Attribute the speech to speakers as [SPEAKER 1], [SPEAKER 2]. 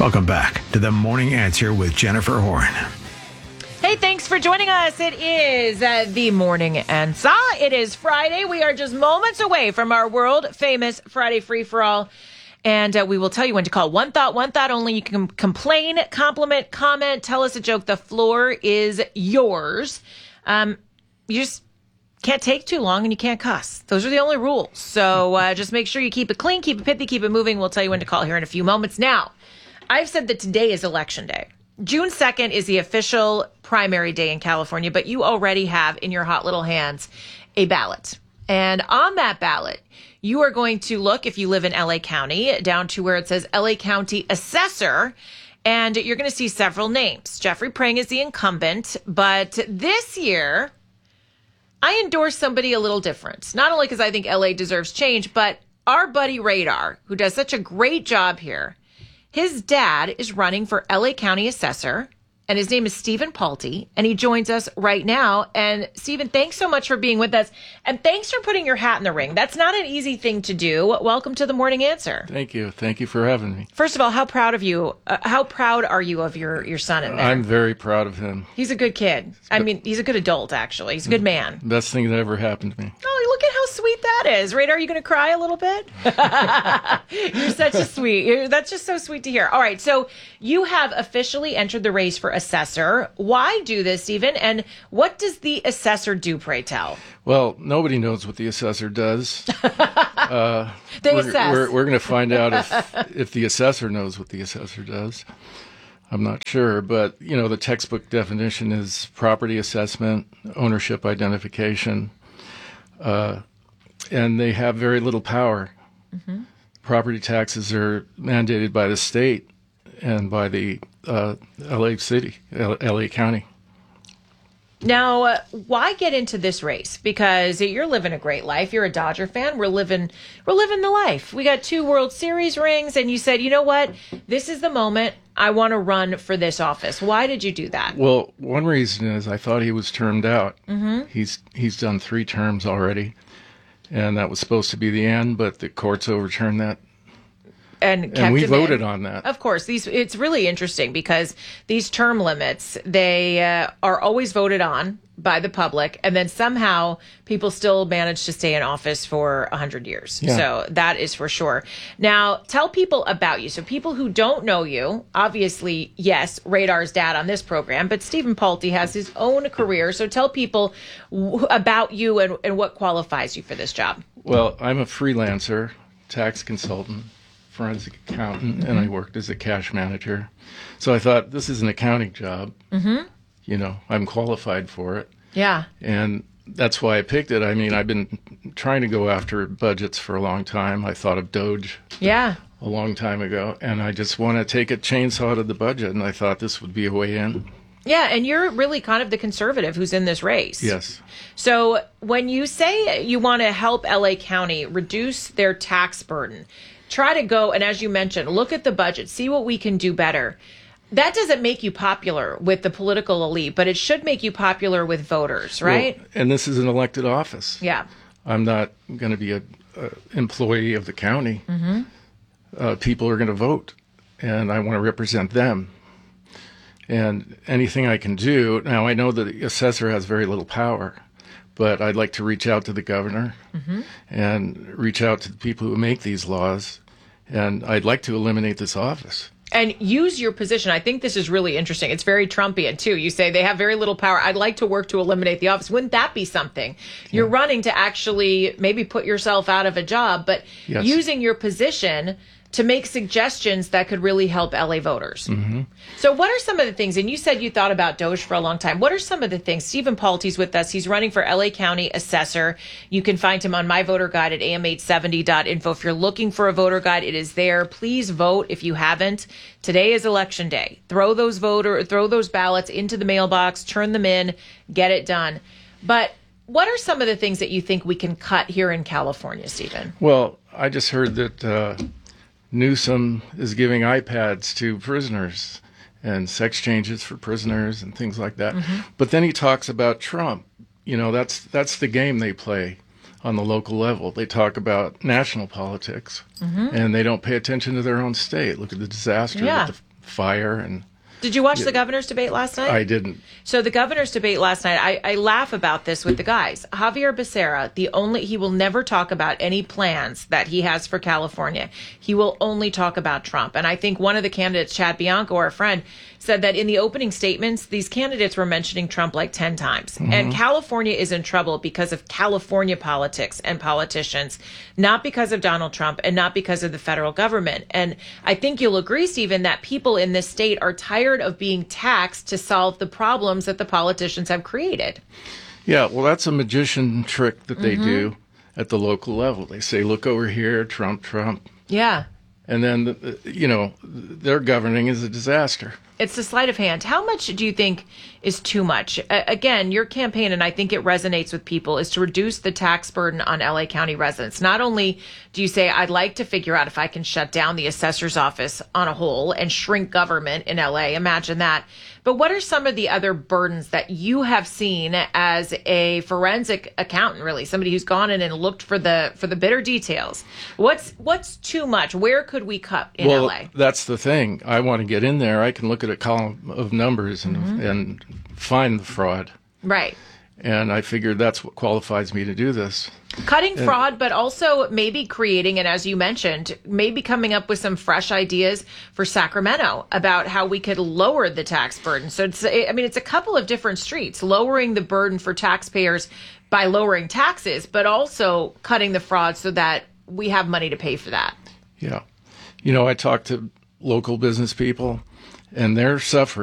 [SPEAKER 1] Welcome back to The Morning Answer with Jennifer Horn.
[SPEAKER 2] Hey, thanks for joining us. It is The Morning Answer. It is Friday. We are just moments away from our world-famous Friday free-for-all. And we will tell you when to call. One thought only. You can complain, compliment, comment, tell us a joke. The floor is yours. You just can't take too long and you can't cuss. Those are the only rules. So just make sure you keep it clean, keep it pithy, keep it moving. We'll tell you when to call here in a few moments. Now, I've said that today is Election Day. June 2nd is the official primary day in California, but you already have in your hot little hands a ballot. And on that ballot, you are going to look, if you live in LA County, down to where it says LA County Assessor, and you're going to see several names. Jeffrey Prang is the incumbent, but this year, I endorse somebody a little different. Not only because I think LA deserves change, but our buddy Radar, who does such a great job here, his dad is running for LA County Assessor, and his name is Stephen Palte, and he joins us right now. And Stephen, thanks so much for being with us, and thanks for putting your hat in the ring. That's not an easy thing to do. Welcome to The Morning Answer.
[SPEAKER 3] Thank you. Thank you for having me.
[SPEAKER 2] First of all, how proud of you? How proud are you of your son in there?
[SPEAKER 3] I'm very proud of him.
[SPEAKER 2] He's a good kid. I mean, he's a good adult, actually. He's a good man.
[SPEAKER 3] Best thing that ever happened to me.
[SPEAKER 2] Oh, look at how sweet that is. Radar, are you going to cry a little bit? You're such a sweet. That's just so sweet to hear. All right, so you have officially entered the race for assessor. Why do this, Stephen? And what does the assessor do, pray tell?
[SPEAKER 3] Well, nobody knows what the assessor does.
[SPEAKER 2] They assess.
[SPEAKER 3] We're going to find out if the assessor knows what the assessor does. I'm not sure, but the textbook definition is property assessment, ownership identification, and they have very little power. Mm-hmm. Property taxes are mandated by the state and by the LA County.
[SPEAKER 2] Now, why get into this race? Because you're living a great life. You're a Dodger fan. We're living the life. We got 2 World Series rings, and you said, you know what? This is the moment. I want to run for this office. Why did you do that?
[SPEAKER 3] Well, one reason is I thought he was termed out.
[SPEAKER 2] Mm-hmm.
[SPEAKER 3] He's done 3 terms already, and that was supposed to be the end, but the courts overturned that.
[SPEAKER 2] And
[SPEAKER 3] we voted on that.
[SPEAKER 2] Of course, it's really interesting because these term limits, they are always voted on by the public, and then somehow people still manage to stay in office for 100 years.
[SPEAKER 3] Yeah.
[SPEAKER 2] So that is for sure. Now, tell people about you. So people who don't know you, obviously, yes, Radar's dad on this program, but Stephen Palte has his own career. So tell people about you and what qualifies you for this job.
[SPEAKER 3] Well, I'm a freelancer, tax consultant, forensic accountant, and I worked as a cash manager. So I thought, this is an accounting job.
[SPEAKER 2] Mm-hmm.
[SPEAKER 3] I'm qualified for it.
[SPEAKER 2] Yeah.
[SPEAKER 3] And that's why I picked it. I mean, I've been trying to go after budgets for a long time. I thought of Doge a long time ago, and I just want to take a chainsaw to the budget, and I thought this would be a way in.
[SPEAKER 2] Yeah, and you're really kind of the conservative who's in this race.
[SPEAKER 3] Yes.
[SPEAKER 2] So when you say you want to help LA County reduce their tax burden, try to go, and as you mentioned, look at the budget, see what we can do better. That doesn't make you popular with the political elite, but it should make you popular with voters, right?
[SPEAKER 3] Well, and this is an elected office.
[SPEAKER 2] Yeah.
[SPEAKER 3] I'm not going to be an employee of the county. Mm-hmm. People are going to vote, and I want to represent them. And anything I can do, now I know that the assessor has very little power, but I'd like to reach out to the governor and reach out to the people who make these laws, and I'd like to eliminate this office.
[SPEAKER 2] And use your position. I think this is really interesting. It's very Trumpian, too. You say they have very little power. I'd like to work to eliminate the office. Wouldn't that be something? You're running to actually maybe put yourself out of a job, but using your position to make suggestions that could really help LA voters.
[SPEAKER 3] Mm-hmm.
[SPEAKER 2] So what are some of the things, and you said you thought about Doge for a long time. What are some of the things? Stephen Palte's with us. He's running for LA County Assessor. You can find him on My Voter Guide at am870.info. If you're looking for a voter guide, it is there. Please vote if you haven't. Today is Election Day. Throw those ballots into the mailbox, turn them in, get it done. But what are some of the things that you think we can cut here in California, Stephen?
[SPEAKER 3] Well, I just heard that Newsom is giving iPads to prisoners and sex changes for prisoners and things like that. Mm-hmm. But then he talks about Trump. That's the game they play on the local level. They talk about national politics, and they don't pay attention to their own state. Look at the disaster with the fire. And
[SPEAKER 2] Did you watch the governor's debate last night?
[SPEAKER 3] I didn't.
[SPEAKER 2] So the governor's debate last night, I laugh about this with the guys. Javier Becerra, he will never talk about any plans that he has for California. He will only talk about Trump. And I think one of the candidates, Chad Bianco, our friend, said that in the opening statements, these candidates were mentioning Trump like 10 times. Mm-hmm. And California is in trouble because of California politics and politicians, not because of Donald Trump and not because of the federal government. And I think you'll agree, Stephen, that people in this state are tired of being taxed to solve the problems that the politicians have created.
[SPEAKER 3] Yeah, well, that's a magician trick that they do at the local level. They say, look over here, Trump, Trump.
[SPEAKER 2] Yeah.
[SPEAKER 3] And then, their governing is a disaster.
[SPEAKER 2] It's the sleight of hand. How much do you think is too much? Again, your campaign, and I think it resonates with people, is to reduce the tax burden on LA County residents. Not only do you say, I'd like to figure out if I can shut down the assessor's office on a whole and shrink government in LA, imagine that. But what are some of the other burdens that you have seen as a forensic accountant, really, somebody who's gone in and looked for the bitter details? What's too much? Where could we cut in LA?
[SPEAKER 3] Well, that's the thing. I want to get in there. I can look at a column of numbers and find the fraud.
[SPEAKER 2] Right.
[SPEAKER 3] And I figured that's what qualifies me to do this.
[SPEAKER 2] Cutting fraud, but also maybe creating, and as you mentioned, maybe coming up with some fresh ideas for Sacramento about how we could lower the tax burden. So it's a couple of different streets, lowering the burden for taxpayers by lowering taxes, but also cutting the fraud so that we have money to pay for that.
[SPEAKER 3] Yeah. I talk to local business people, and they're suffering.